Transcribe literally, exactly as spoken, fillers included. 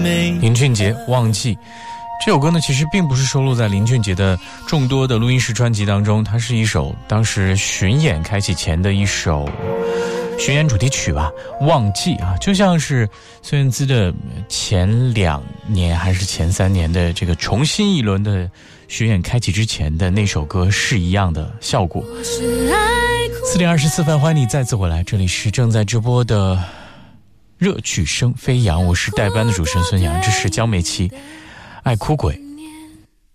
林俊杰《忘记》这首歌呢，其实并不是收录在林俊杰的众多的录音室专辑当中，它是一首当时巡演开启前的一首巡演主题曲吧，《忘记》啊，就像是孙燕姿的前两年还是前三年的这个重新一轮的巡演开启之前的那首歌是一样的效果。四点二十四分，欢迎你再次回来，这里是正在直播的热曲声飞扬，我是代班的主持人孙杨，这是江美琪《爱哭鬼》。